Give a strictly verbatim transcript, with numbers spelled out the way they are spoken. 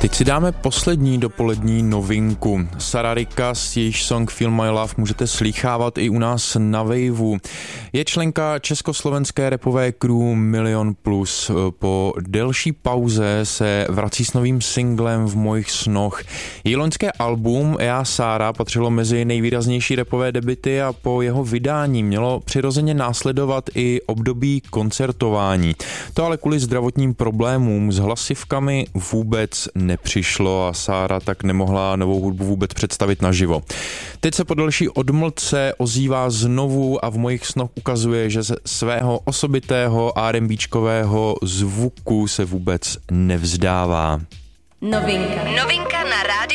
Teď si dáme poslední dopolední novinku. Sara Ricas, jejíž song Feel My Love můžete slýchávat i u nás na Waveu. Je členka československé rapové crew Milion Plus. Po delší pauze se vrací s novým singlem V mojich snoch. Její loňské album Já Sára patřilo mezi nejvýraznější rapové debuty a po jeho vydání mělo přirozeně následovat i období koncertování. To ale kvůli zdravotním problémům s hlasivkami vůbec nepřišlo a Sára tak nemohla novou hudbu vůbec představit naživo. Teď se po další odmlce ozývá znovu a v mojich snoch ukazuje, že ze svého osobitého R&Bčkového zvuku se vůbec nevzdává. Novinka. Novinka na rádiu